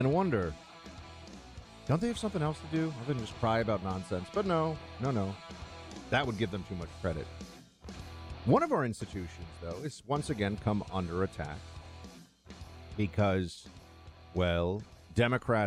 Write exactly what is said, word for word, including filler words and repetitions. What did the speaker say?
And wonder, don't they have something else to do other than just cry about nonsense? But no, no, no. That would give them too much credit. One of our institutions, though, is once again come under attack because, well, Democrats